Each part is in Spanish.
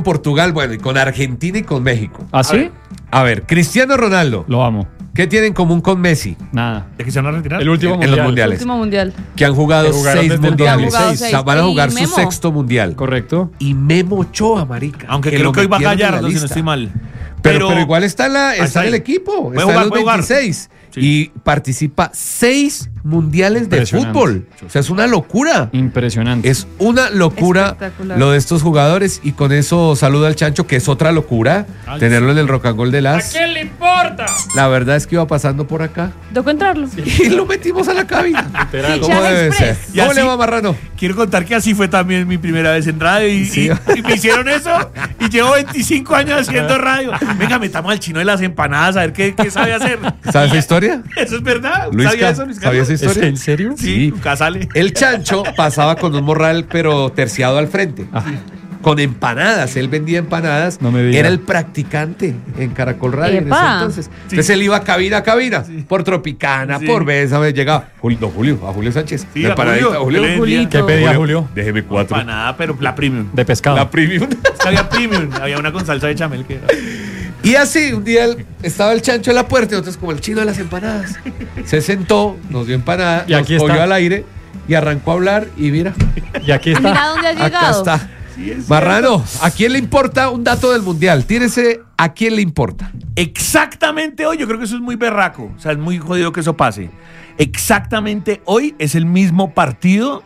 Portugal, bueno, y con Argentina y con México. ¿Ah, sí? A ver, Cristiano Ronaldo. Lo amo. ¿Qué tiene en común con Messi? Nada. ¿De que se van a retirar? El último En mundial. los mundiales. Último mundial. Que han jugado Que jugaron 6 desde el mundiales. 2006. O sea, van a jugar ¿Y su Memo? sexto mundial. Correcto. Y Memo Ochoa, marica. Aunque que creo lo que hoy va metieron en la Gallardo, si no lista. estoy mal. Pero igual está en el equipo. Puede Está jugar, en puede los jugar. 26. Sí. Y participa 6 mundiales de Impresionante. fútbol. O sea, es una locura. Impresionante. Es una locura Espectacular. lo de estos jugadores. Y con eso saluda al Chancho, que es otra locura. Tenerlo en el Rock and Roll de las. quién le importa? La verdad es que iba pasando por acá. Tocó entrarlo. Y lo metimos a la cabina. Literal. ¿Cómo Fichar debe ser? Express. Y ¿Cómo le así- va, Marrano? Quiero contar que así fue también mi primera vez en radio y me hicieron eso y llevo 25 años haciendo radio. Venga, metamos al chino de las empanadas a ver qué sabe hacer. ¿Sabes esa historia? Eso es verdad. Luisca, ¿Sabía eso, Luis ¿sabía esa Carlos? historia? ¿En serio? Sí, nunca sale. El Chancho pasaba con un morral, pero terciado al frente. Con empanadas. Él vendía empanadas. No me diga. Era el practicante en Caracol Radio en ese ¡Epa! entonces. Entonces él iba cabina a cabina. Por Tropicana, Sí. por Besa, llegaba. A Julio Sánchez. Sí, La a empanadita, Julio, Julio. que le Julito. ¿Qué pedía Julio? Déjeme 4. Empanada, pero la premium. De pescado. La premium. Es que había premium. Había una con salsa de chamel que era. Y así, un día estaba el Chancho en la puerta, y nosotros como el chino de las empanadas. Se sentó, nos dio empanada, Y aquí nos cogió está. al aire y arrancó a hablar y mira, Y aquí Mira está. dónde ha acá llegado. está. Sí, es Marrano, ¿a quién le importa un dato del mundial? Tírese, ¿a quién le importa? Exactamente hoy, yo creo que eso es muy berraco. O sea, es muy jodido que eso pase. Exactamente hoy es el mismo partido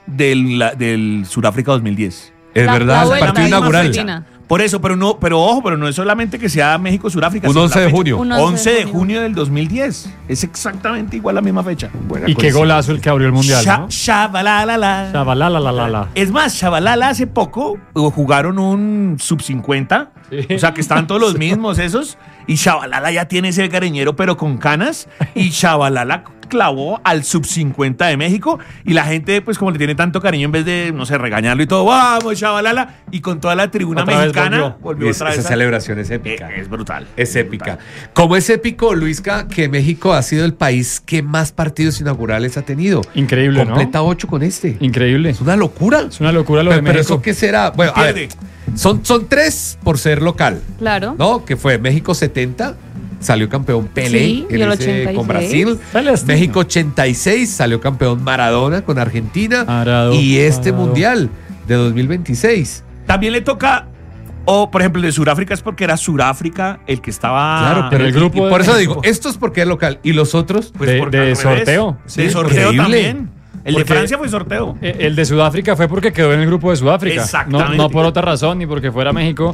del Sudáfrica 2010. Es La- verdad, la el vuelta partido de inaugural. Argentina. Por eso, pero ojo, pero no es solamente que sea México-Sudáfrica. Un sino 11 la de fecha. junio. Un 11 de junio del 2010. Es exactamente igual la misma fecha. Buena Y qué coincidencia. golazo el que abrió el mundial, ¿no? Shabalala. Chavalala. Es más, Shabalala hace poco jugaron un sub-50. Sí. O sea, que están todos los mismos esos. Y Shabalala ya tiene ese cariñero, pero con canas. Y Shabalala clavó al sub-50 de México. Y la gente, pues como le tiene tanto cariño, en vez de, no sé, regañarlo y todo, vamos, Shabalala. Y con toda la tribuna Otra vez mexicana, volvió Y otra vez. esa celebración es épica. Es brutal. Es épica. Como es épico, Luisca, que México ha sido el país que más partidos inaugurales ha tenido. Increíble, ¿no? Completa 8 con este. Increíble. Es una locura. Es una locura lo de Pero México. ¿eso qué será? Bueno, a ver, Pierde. son 3 por ser local, Claro. ¿no? Que fue México 70, salió campeón Pelé Sí, y el 86. con Brasil. Celestino. México 86, salió campeón Maradona con Argentina. Maradona. Y este mundial de 2026. También le toca, o por ejemplo, el de Sudáfrica es porque era Sudáfrica el que estaba. Claro, pero el grupo y de por eso México. digo, esto es porque es local. ¿Y los otros? Pues de porque al revés. sorteo. De sorteo Increíble. también. El de Porque- Francia fue sorteo. El de Sudáfrica fue porque quedó en el grupo de Sudáfrica. Exactamente. No por otra razón, ni porque fuera México.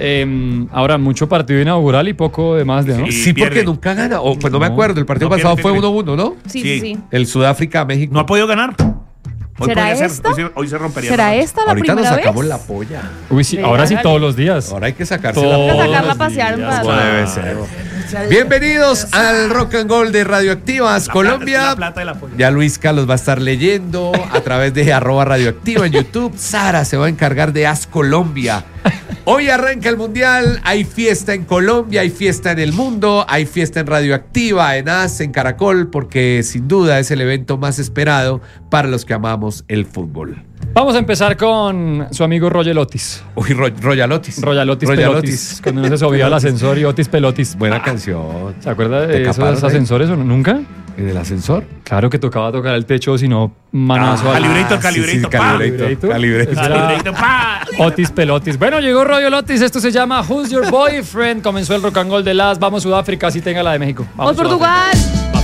Ahora, mucho partido inaugural y poco de más, ¿no? Sí. Sí, porque pierde. nunca gana. O, pues no me No. acuerdo, el partido No, pasado pierde, fue pierde. 1-1, ¿no? Sí, Sí. sí, sí. El Sudáfrica-México. No ha podido ganar. Hoy ¿Será podría ser, esta? hoy se rompería. ¿Será el esta la Ahorita nos primera sacamos vez? la polla. Uy, sí, Venga, ahora sí hágale. todos los días. Ahora hay que sacarse Todos la polla. sacarla a los pasear un días, rato. Como debe claro. ser. Bienvenidos al Rock and Roll de Radioactivas Colombia. La plata de la polla. Ya Luisca los va a estar leyendo a través de @radioactiva en YouTube. Sara se va a encargar de As Colombia. Hoy arranca el Mundial, hay fiesta en Colombia, hay fiesta en el mundo, hay fiesta en Radioactiva, en As, en Caracol, porque sin duda es el evento más esperado para los que amamos el fútbol. Vamos a empezar con su amigo Roger Otis. Uy, Royalotis. Royalotis Pelotis. Cuando uno se subía al ascensor y Otis Pelotis. Buena canción. ¿Se acuerda ¿Te de caparon esos ahí? ascensores o no? ¿Nunca? ¿En el ascensor? Claro que tocaba tocar el techo, si no, manazo al- Calibrator, sí, calibrator, sí, pa. calibrator, calibrator. Calibrator, pa. Otis Pelotis. Bueno, llegó Royal Otis. Esto se llama Who's Your Boyfriend. Comenzó el rock and roll de las. Vamos Sudáfrica, así tenga la de México. ¡Vamos Sudáfrica. Portugal!